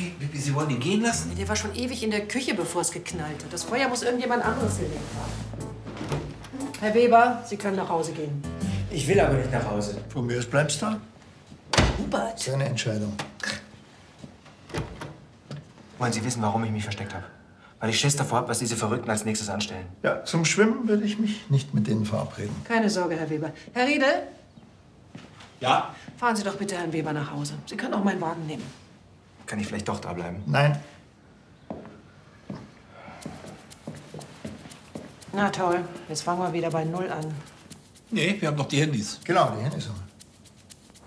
Sie wollen ihn gehen lassen? Der war schon ewig in der Küche, bevor es geknallt hat. Das Feuer muss irgendjemand anderes gelegt haben. Herr Weber, Sie können nach Hause gehen. Ich will aber nicht nach Hause. Von mir aus bleibst du da. Hubert! Seine Entscheidung. Wollen Sie wissen, warum ich mich versteckt habe? Weil ich Schiss davor habe, was diese Verrückten als nächstes anstellen. Ja, zum Schwimmen würde ich mich nicht mit denen verabreden. Keine Sorge, Herr Weber. Herr Riedel? Ja? Fahren Sie doch bitte Herrn Weber nach Hause. Sie können auch meinen Wagen nehmen. Kann ich vielleicht doch da bleiben? Nein. Na toll, jetzt fangen wir wieder bei Null an. Nee, wir haben noch die Handys. Genau, die Handys haben wir.